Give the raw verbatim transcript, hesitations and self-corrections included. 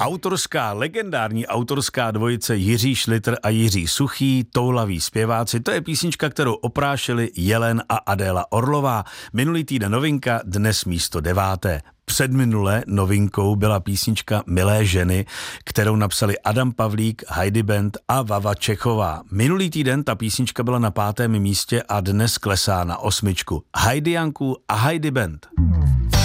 Autorská, legendární autorská dvojice Jiří Šlitr a Jiří Suchý, Toulaví zpěváci, to je písnička, kterou oprášili Jelen a Adéla Orlová. Minulý týden novinka, dnes místo deváté. Předminule novinkou byla písnička Milé ženy, kterou napsali Adam Pavlík, Heidi Band a Vava Čechová. Minulý týden ta písnička byla na pátém místě a dnes klesá na osmičku. Heidi Janku a Heidi Band.